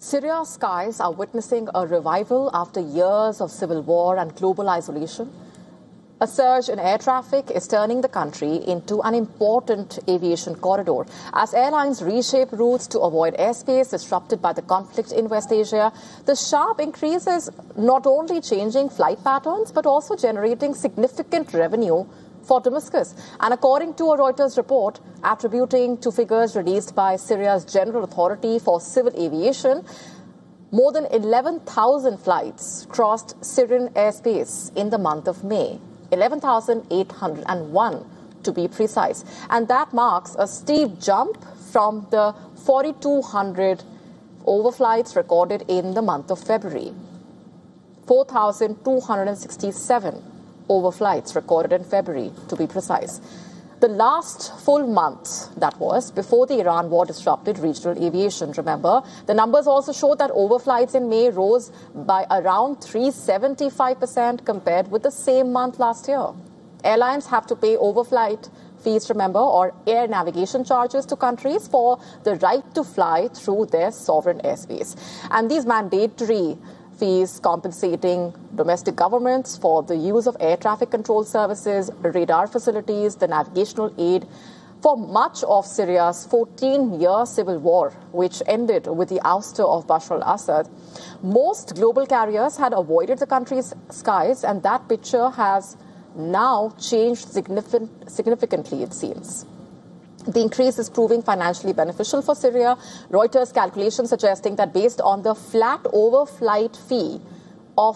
Syria's skies are witnessing a revival after years of civil war and global isolation. A surge in air traffic is turning the country into an important aviation corridor. As airlines reshape routes to avoid airspace disrupted by the conflict in West Asia, the sharp increase is not only changing flight patterns but also generating significant revenue for Damascus. And according to a Reuters report attributing to figures released by Syria's General Authority for Civil Aviation, more than 11,000 flights crossed Syrian airspace in the month of May. 11,801 to be precise. And that marks a steep jump from the 4,200 overflights recorded in the month of February. 4,267 overflights recorded in February, to be precise. The last full month, that was, before the Iran war disrupted regional aviation. Remember, the numbers also show that overflights in May rose by around 375% compared with the same month last year. Airlines have to pay overflight fees, remember, or air navigation charges to countries for the right to fly through their sovereign airspace. And these mandatory fees compensating domestic governments for the use of air traffic control services, radar facilities, the navigational aid for much of Syria's 14-year civil war, which ended with the ouster of Bashar al-Assad. Most global carriers had avoided the country's skies, and that picture has now changed significantly, it seems. The increase is proving financially beneficial for Syria. Reuters calculations suggesting that based on the flat overflight fee of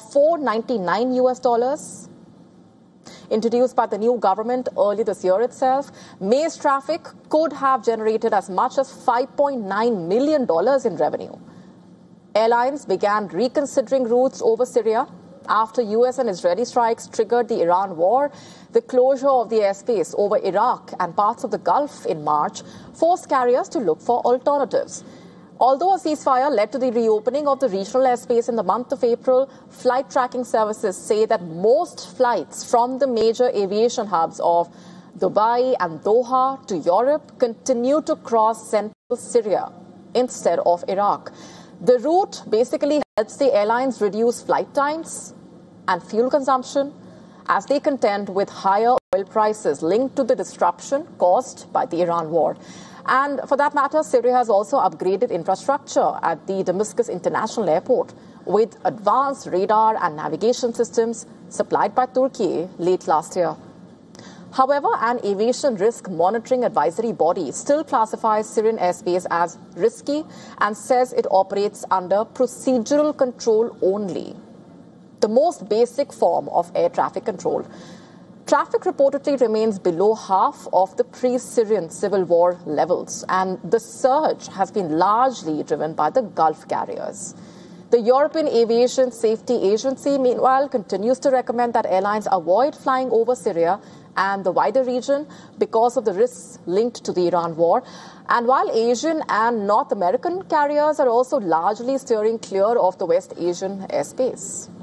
$499 introduced by the new government early this year itself, May's traffic could have generated as much as $5.9 million in revenue. Airlines began reconsidering routes over Syria after US and Israeli strikes triggered the Iran war. The closure of the airspace over Iraq and parts of the Gulf in March forced carriers to look for alternatives. Although a ceasefire led to the reopening of the regional airspace in the month of April, flight tracking services say that most flights from the major aviation hubs of Dubai and Doha to Europe continue to cross central Syria instead of Iraq. The route basically helps the airlines reduce flight times and fuel consumption as they contend with higher oil prices linked to the disruption caused by the Iran war. And for that matter, Syria has also upgraded infrastructure at the Damascus International Airport with advanced radar and navigation systems supplied by Turkey late last year. However, an aviation risk monitoring advisory body still classifies Syrian airspace as risky and says it operates under procedural control only, the most basic form of air traffic control. Traffic reportedly remains below half of the pre-Syrian civil war levels, and the surge has been largely driven by the Gulf carriers. The European Aviation Safety Agency, meanwhile, continues to recommend that airlines avoid flying over Syria and the wider region because of the risks linked to the Iran war. And while Asian and North American carriers are also largely steering clear of the West Asian airspace.